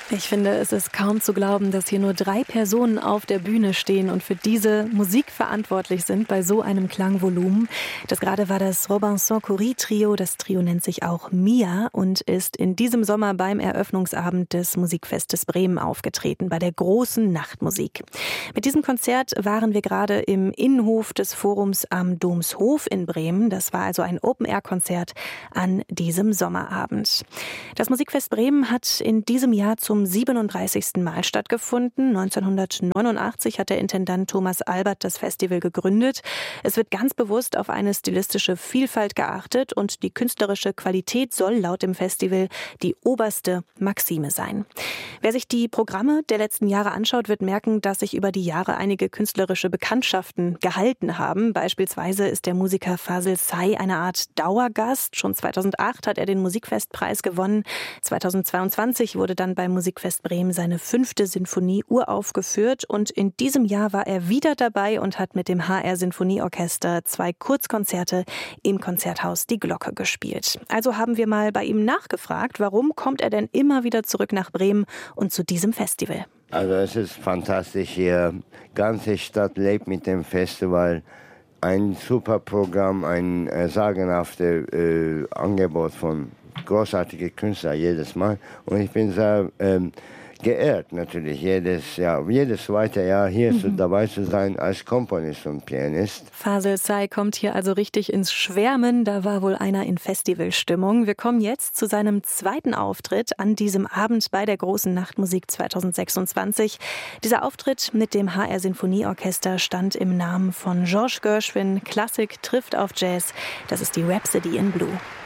Ich finde, es ist kaum zu glauben, dass hier nur 3 Personen auf der Bühne stehen und für diese Musik verantwortlich sind bei so einem Klangvolumen. Das gerade war das Robinson Cory Trio. Das Trio nennt sich auch Mia und ist in diesem Sommer beim Eröffnungsabend des Musikfestes Bremen aufgetreten, bei der großen Nachtmusik. Mit diesem Konzert waren wir gerade im Innenhof des Forums am Domshof in Bremen. Das war also ein Open-Air-Konzert an diesem Sommerabend. Das Musikfest Bremen hat in diesem Jahr zum 37. Mal stattgefunden. 1989 hat der Intendant Thomas Albert das Festival gegründet. Es wird ganz bewusst auf eine stilistische Vielfalt geachtet und die künstlerische Qualität soll laut dem Festival die oberste Maxime sein. Wer sich die Programme der letzten Jahre anschaut, wird merken, dass sich über die Jahre einige künstlerische Bekanntschaften gehalten haben. Beispielsweise ist der Musiker Fasel Say eine Art Dauergast. Schon 2008 hat er den Musikfestpreis gewonnen. 2022 wurde dann beim Musikfest Bremen seine 5. Sinfonie uraufgeführt und in diesem Jahr war er wieder dabei und hat mit dem HR Sinfonieorchester 2 Kurzkonzerte im Konzerthaus Die Glocke gespielt. Also haben wir mal bei ihm nachgefragt, warum kommt er denn immer wieder zurück nach Bremen und zu diesem Festival? Also es ist fantastisch hier. Die ganze Stadt lebt mit dem Festival. Ein super Programm, ein sagenhaftes Angebot von großartigen Künstlern jedes Mal. Und ich bin sehr geehrt natürlich, jedes zweite Jahr hier dabei zu sein als Komponist und Pianist. Fasel Say kommt hier also richtig ins Schwärmen. Da war wohl einer in Festivalstimmung. Wir kommen jetzt zu seinem 2. Auftritt an diesem Abend bei der großen Nachtmusik 2026. Dieser Auftritt mit dem HR Sinfonieorchester stand im Namen von Georges Gershwin. Klassik trifft auf Jazz. Das ist die Rhapsody in Blue.